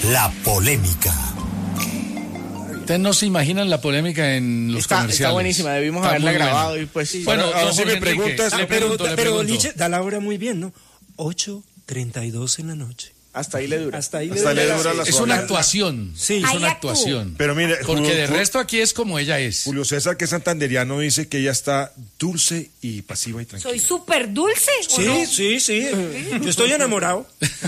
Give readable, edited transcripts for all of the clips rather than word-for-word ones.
La polémica. Ustedes no se imaginan la polémica en los comerciales. Está buenísima, debimos haberla grabado y pues sí. Bueno, ahora si me preguntas, pero Nietzsche da la hora muy bien, ¿no? 8:32 en la noche. Hasta ahí le dura. Hasta ahí Hasta le le dura. dura la Es una actuación. Sí. Es Ahí una actúo. actuación. Pero mire, Porque de resto aquí es como ella es. Julio César, que es santanderiano, dice que ella está dulce y pasiva y tranquila. Soy súper dulce. ¿o Sí, no? sí. Yo estoy enamorado.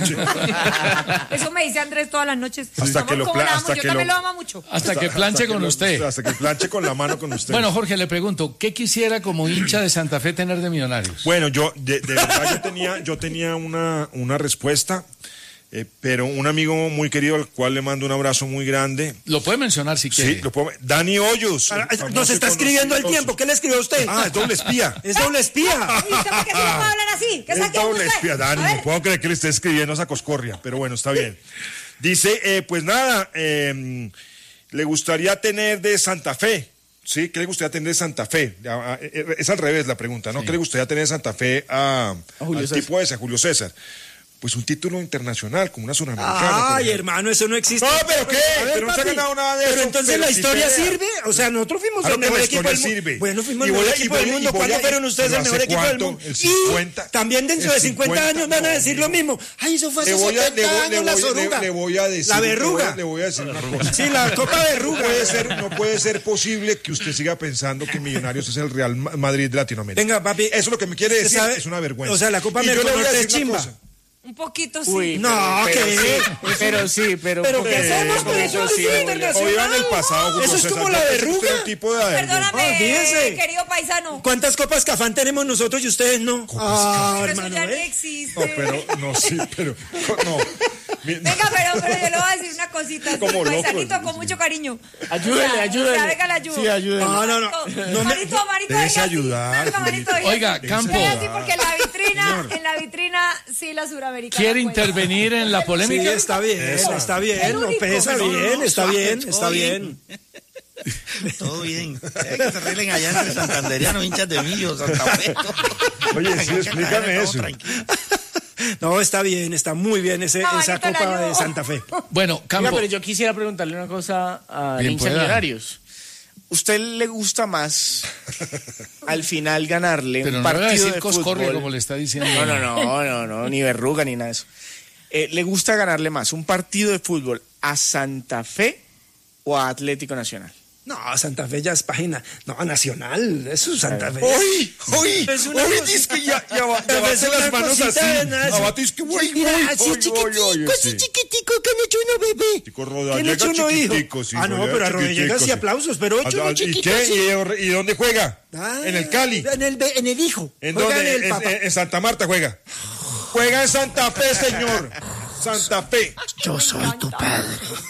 Eso me dice Andrés todas las noches. Hasta Amor, que lo ¿cómo pla- la amo? hasta Yo que también lo- lo amo mucho. Hasta que planche con usted. Hasta que planche con la mano con usted. Bueno, Jorge, le pregunto, ¿qué quisiera como hincha de Santa Fe tener de Millonarios? Bueno, yo de verdad yo tenía una respuesta, pero un amigo muy querido al cual le mando un abrazo muy grande. Lo puede mencionar si quiere. Sí, lo puedo. Dani Hoyos. Nos está escribiendo el tiempo. ¿Qué le escribió a usted? Ah, es doble espía. Es doble espía. ¿Y usted por qué se llama a hablar así? ¿Qué Es saque doble usted? espía, Dani. A ver. No puedo creer que le esté escribiendo esa coscorria, pero bueno, está bien. Dice, pues nada, le gustaría tener de Santa Fe. ¿Sí? ¿Qué le gustaría tener de Santa Fe? Es al revés la pregunta, ¿no? Sí. ¿Qué le gustaría tener de Santa Fe Julio al César. tipo ese, a Julio César? Pues un título internacional, como una suramericana. Ay, hermano, eso no existe. No, ¿pero qué? A ver, Pero no se ha papi, ganado nada de pero eso, entonces pero la sí historia pelea. sirve. O sea, nosotros fuimos Claro el que mejor la equipo historia del mundo. sirve. Bueno, fuimos Y el voy mejor a- y equipo del voy a- mundo. y voy ¿Cuándo a- fueron ustedes pero el mejor ¿hace equipo del cuánto? mundo? ¿El 50? Y también dentro de 50 años van a decir lo mismo. Ay, eso fue hace 70 años, la Soruga. Le voy a decir. La verruga. Le voy a decir una cosa. Sí, la copa verruga. No puede ser posible que usted siga pensando que Millonarios es el Real Madrid de Latinoamérica. Venga, papi. Eso es lo que me quiere ¿Usted decir, sabe? es una vergüenza. O sea, la Copa Y yo le voy a Merconorte es decir una chimba. cosa. Un poquito sí. Uy, No, pero ¿qué? sí, pero Pero ¿por ¿qué qué? hacemos con Eso eso? sí, Es Julio. internacional. O iba en el pasado, Julio Eso es César, como la ya que usted verruga. es un tipo de Perdóname, fíjese. querido paisano. ¿Cuántas copas Cafán tenemos nosotros y ustedes no? Pero eso hermano, ya no ¿eh? existe. No, pero, no, sí, pero, no. Venga, pero yo le voy a decir una cosita. así, Como loco. paisanito, con mucho cariño. Ayúdele, O sea, ayúdele. venga, la ayuda. Sí, ayúdele. No. Marito, Déjese venga, ayudar, Venga, Marito, Julito. Oiga, Campo, sí, porque en la vitrina, sí, la suramericana. ¿quiere cuenta. intervenir en la Sí, polémica? está bien, está bien. El No único. pesa No, bien, está bien, está bien. Todo bien. Que se arreglen allá entre santanderianos, hinchas de Millo, Santa Fe. Oye, sí, explícame eso. No, está bien, está muy bien No, esa Marito, la Copa ayudo. de Santa Fe. Bueno, Oiga, Campo, pero yo quisiera preguntarle una cosa a Bien hinchas pueda. Millonarios. ¿Usted le gusta más al final ganarle pero un no le va a partido decir de coscorria fútbol? como le está diciendo. No, ni verruga ni nada de eso. ¿Le gusta ganarle más un partido de fútbol a Santa Fe o a Atlético Nacional? No, Santa Fe ya es página. No, nacional, eso es Santa Fe. ¡Uy! Es una cosita. Dice que ya Pero bate es las una manos cosita así. de nada. Abate, es que uy, Mira, uy, así uy, chiquitico, uy, uy, así sí. chiquitico, que me echó uno, bebé. Chico, ¿Qué le echó uno, hijo? chiquitico, sí, Ah, no, Rodallega pero a Rodallega chiquitico, sí aplausos, pero echó uno ¿Y chiquito. qué? así. ¿Y dónde juega? Ah, ¿En el Cali? En el hijo. ¿En Juega dónde? en el papá. En Santa Marta juega. Juega en Santa Fe, señor. Santa Fe. Yo soy tu padre.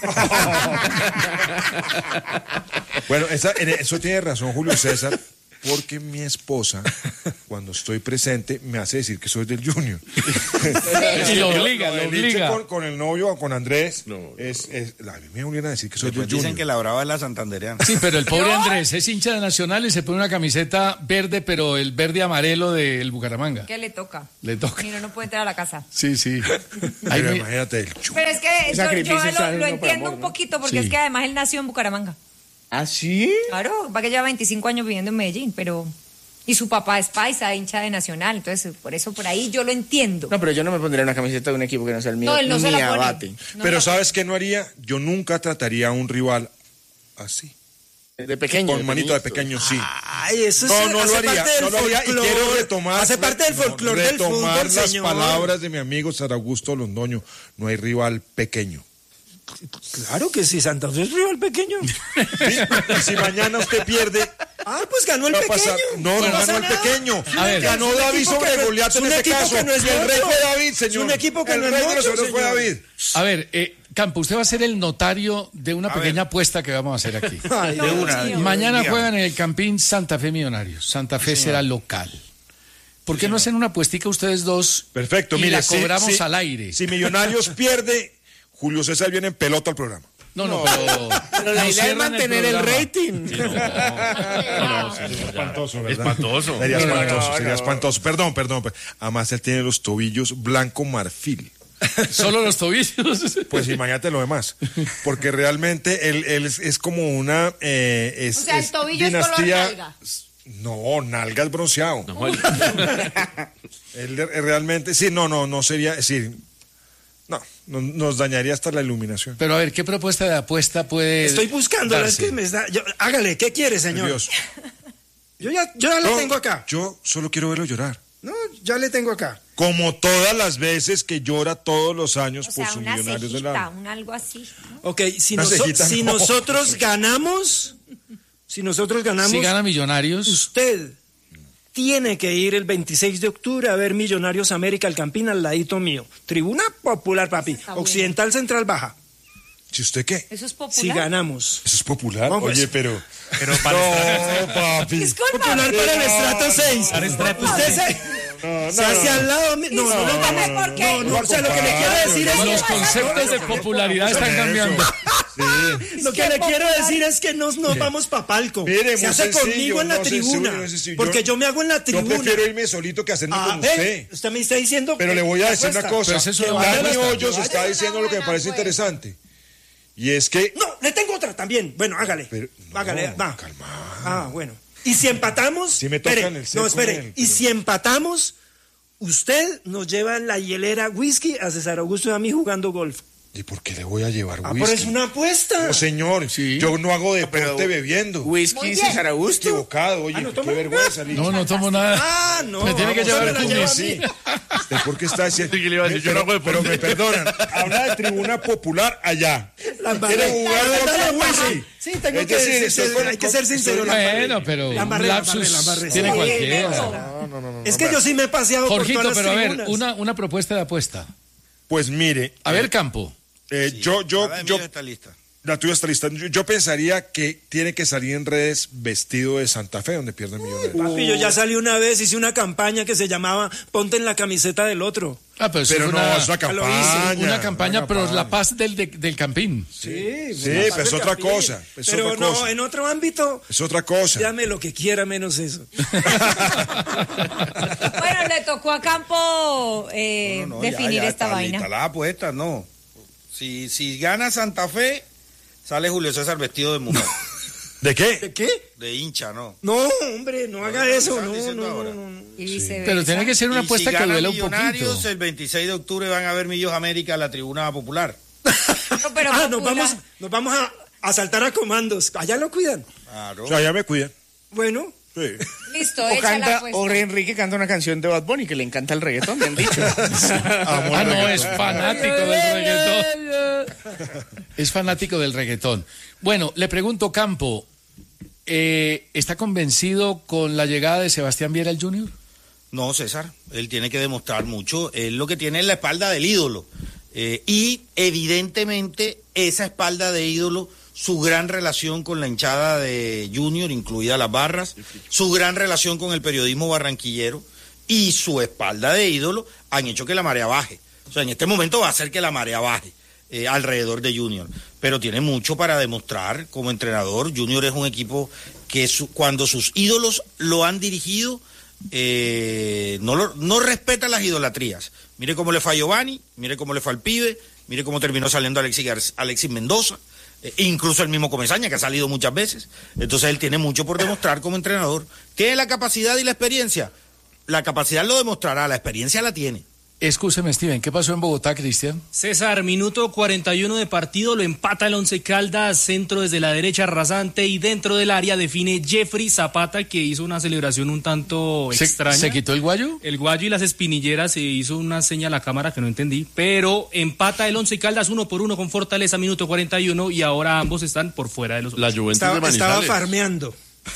Bueno, eso tiene razón Julio César, porque mi esposa, cuando estoy presente, me hace decir que soy del Junior. Y lo obliga, lo El obliga. Liche con el novio o con Andrés, a mí me obligan a decir que soy Después del dicen Junior. que la brava es la santanderiana. Sí, pero el pobre Andrés es hincha de Nacional y se pone una camiseta verde, pero el verde amarelo del Bucaramanga. ¿Qué le toca? Le toca. Y no puede entrar a la casa. Sí, sí. Ahí Pero me- imagínate el Chu. Pero es que yo sacrificio está lo haciendo por entiendo amor, un ¿no? poquito, porque Sí. es que además él nació en Bucaramanga. ¿Ah, sí? Claro, va que lleva 25 años viviendo en Medellín, pero... Y su papá es paisa, hincha de Nacional, entonces por eso por ahí yo lo entiendo. No, pero yo no me pondría una camiseta de un equipo que no sea el mío. No, él no se ni la pone. abate. No Pero la- ¿sabes qué no haría? Yo nunca trataría a un rival así. De pequeño. Con manito de pequeño, sí. Ay, eso No, es, no lo hace haría, parte del no lo haría, y folclore. quiero retomar. Hace parte del folclore del fútbol, retomar las señor. palabras de mi amigo Sar Augusto Londoño. No hay rival pequeño. Claro que sí, Santa Fe es rival pequeño. ¿Sí? Y si mañana usted pierde, Ah, pues ganó el va a pequeño. pasar. No, no pasa ganó el nada. pequeño. A ver. Ganó Es un David equipo sobre que no- Goliat es en un este equipo caso. que no es Y el rey nuestro. fue David, Es señor. un equipo que el no es rey de los nuestro, héroes fue señor. David. A ver, Campo, usted va a ser el notario de una pequeña apuesta que vamos a hacer aquí. Ay, No, De una. Dios mío. Mañana Dígame. juegan en el Campín Santa Fe Millonarios. Santa Fe será local. ¿Por qué no hacen una apuestica ustedes dos? Perfecto, y mire. la si- cobramos si- al aire. Si Millonarios pierde, Julio César viene en pelota al programa. Pero Pero la no idea es cierran mantener el programa. rating. Espantoso, ¿verdad? Espantoso. Sería No, espantoso, no, sería no. espantoso. Perdón. Además, él tiene los tobillos blanco marfil. Solo los tobillos. Pues imagínate lo demás. Porque realmente él es como una... O sea, el tobillo es color nalga. No, nalgas bronceado. No, él realmente... Sí, no sería... Sí, no, nos dañaría hasta la iluminación. Pero a ver, ¿qué propuesta de apuesta puede Estoy buscando, es que me está... hágale, ¿qué quiere, señor? Dios. Yo ya le tengo acá. Yo solo quiero verlo llorar. No, ya le tengo acá. Como todas las veces que llora todos los años O por sea, sus una millonarios del cejita, alma. algo así, ¿no? Ok, si Una cejita, no. nosotros ganamos, Si gana Millonarios, usted tiene que ir el 26 de octubre a ver Millonarios América, el Campín al ladito mío. Tribuna popular, papi. Está bueno. Occidental Central Baja. ¿Si usted qué? Eso es popular. Si ganamos. ¿Eso es popular? No, pues. Oye, pero Pero para no, papi. Disculpa. Popular para el estrato 6. Usted se hace al lado mío. Discúlpame, ¿por qué? No, o sea, lo que le quiero decir es los conceptos de popularidad están cambiando. lo que le quiero decir es que nos vamos pa' palco. Mire, se muy hace sencillo, conmigo en la no, tribuna. sencillo. Porque yo me hago en la tribuna. Yo prefiero irme solito que hacerme con usted. Usted me está diciendo. Pero le voy a decir una cosa. Pero eso es Que una buena Dani apuesta. Hoyos está Vaya diciendo una lo que me buena parece apuesta. interesante. Y es que... No, le tengo otra también. Bueno, hágale. Pero, no, hágale, va. calma. Bueno. Y si empatamos. Sí me tocan espere, el seco no, espere. en él, Y pero- si empatamos, usted nos lleva en la hielera whisky a César Augusto y a mí jugando golf. ¿Y por qué le voy a llevar whisky? Pero es una apuesta. No, señor, Sí. yo no hago deporte Pero- bebiendo. Whisky César Augusto. Equivocado, oye, no qué toma vergüenza, Liz. No tomo nada. Ah, no. Me tiene que vamos, llevar me la con lleva a Messi. mí. ¿Usted por qué está diciendo? Sí, que le iba a decir, yo no hago pero deporte. me perdonan. Habla de tribuna popular allá. La embarré. ¿Quiere jugar La verdad, golf con la Messi? embarré. Sí, tengo Es que decir, decir, estoy con- hay que ser sincero. estoy- la embarré. Bueno, pero La embarré, un la lapsus embarré. tiene Sí, cualquiera. Es que yo sí me he paseado por Jorgito, todas las pero a ver, tribunas. una propuesta de apuesta. Pues mire, A ver, Campo. yo, La de Emilio está lista. la tuya está lista. Yo pensaría que tiene que salir en redes vestido de Santa Fe, donde pierden millones. Papi, yo ya salí una vez, hice una campaña que se llamaba Ponte en la camiseta del otro. Ah, pero, eso Pero es no, una, es una campaña. una campaña, pero la paz del Campín. Sí, pero es otra cosa. Es Pero otra no, cosa. en otro ámbito, Es otra cosa. llame lo que quiera menos eso. Bueno, le tocó a Campo definir esta vaina. Está la apuesta, no. Si gana Santa Fe, sale Julio César vestido de mujer. ¿De qué? ¿De qué? De hincha, ¿no? No, hombre, no haga eso. están diciendo No. ahora. Y viceversa. Pero tiene que ser una Y apuesta si que gana duela un Millonarios, poquito. el 26 de octubre van a ver Millos América a la tribuna popular. No, pero Nos popular. vamos a saltar a comandos. Allá lo cuidan. Claro. O sea, ya me cuidan. Bueno, Sí. Listo, O echa la canta, apuesta. o Enrique canta una canción de Bad Bunny que le encanta el reggaetón, me han dicho. Ah, no, es fanático del reggaetón. Es fanático del reggaetón. Bueno, le pregunto, Campo, ¿está convencido con la llegada de Sebastián Viera al Junior? No, César, él tiene que demostrar mucho. Él lo que tiene es la espalda del ídolo. Y evidentemente esa espalda de ídolo, su gran relación con la hinchada de Junior, incluidas las barras, su gran relación con el periodismo barranquillero y su espalda de ídolo han hecho que la marea baje. O sea, en este momento va a hacer que la marea baje alrededor de Junior. Pero tiene mucho para demostrar como entrenador. Junior es un equipo que cuando sus ídolos lo han dirigido, no respeta las idolatrías. Mire cómo le fue a Giovanni, mire cómo le fue al pibe, mire cómo terminó saliendo Alexis Mendoza, incluso el mismo Comesaña, que ha salido muchas veces. Entonces él tiene mucho por demostrar como entrenador. ¿Tiene la capacidad y la experiencia? La capacidad lo demostrará, la experiencia la tiene. Escúcheme, Steven, ¿qué pasó en Bogotá, Cristian? César, minuto 41 de partido, lo empata el Once Caldas, centro desde la derecha rasante y dentro del área define Jeffrey Zapata, que hizo una celebración un tanto extraña. ¿Se quitó el guayo? El guayo y las espinilleras, se hizo una seña a la cámara que no entendí, pero empata el Once Caldas 1-1 con Fortaleza, minuto 41, y ahora ambos están por fuera de los... La Juventus de estaba Manizales. farmeando.